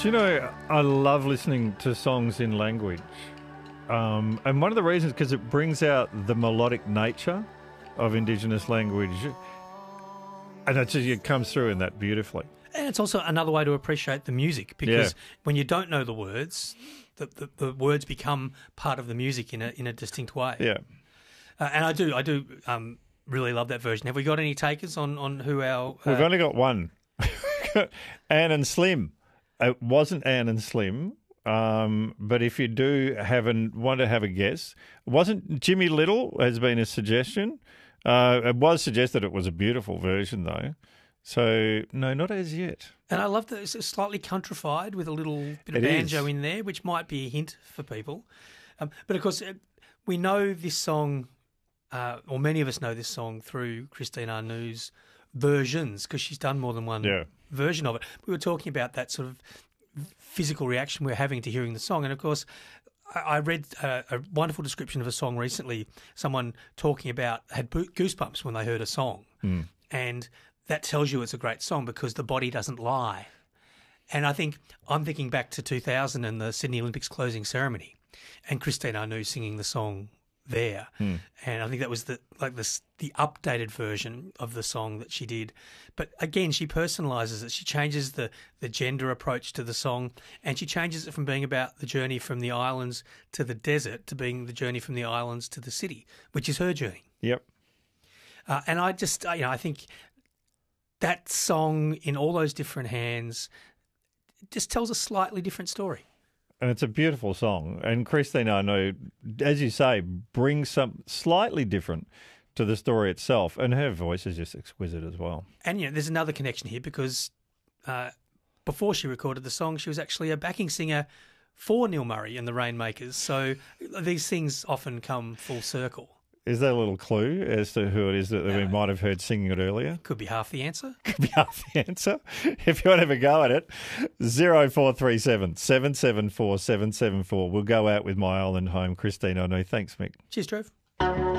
Do you know, I love listening to songs in language. And one of the reasons, because it brings out the melodic nature of Indigenous language. And it comes through in that beautifully. And it's also another way to appreciate the music, because when you don't know the words, the words become part of the music in a distinct way. Yeah. And I do really love that version. Have we got any takers on who our... We've only got one. Ann and Slim. It wasn't Ann and Slim, but if you do want to have a guess, it wasn't Jimmy Little has been a suggestion. It was suggested it was a beautiful version, though. So, no, not as yet. And I love that it's slightly countrified with a little bit of banjo in there, which might be a hint for people. But, of course, we know this song, or many of us know this song through Christine Arnou's versions, because she's done more than one version of it. We were talking about that sort of physical reaction we're having to hearing the song. And, of course, I read a wonderful description of a song recently, someone talking about had goosebumps when they heard a song. And that tells you it's a great song because the body doesn't lie. And I'm thinking back to 2000 and the Sydney Olympics closing ceremony and Christine Arnoux singing the song there. And I think that was the updated version of the song that she did. But again, she personalises it. She changes the gender approach to the song, and she changes it from being about the journey from the islands to the desert to being the journey from the islands to the city, which is her journey. Yep. And I just, I think that song in all those different hands just tells a slightly different story. And it's a beautiful song. And Christine Arnoux, as you say, brings something slightly different to the story itself. And her voice is just exquisite as well. And, there's another connection here because before she recorded the song, she was actually a backing singer for Neil Murray and the Rainmakers. So these things often come full circle. Is that a little clue as to who it is that we might have heard singing it earlier? Could be half the answer. Could be half the answer. If you want to have a go at it, 0437 774 774. We'll go out with My Island Home, Christine Arnoux. Thanks, Mick. Cheers, Trev.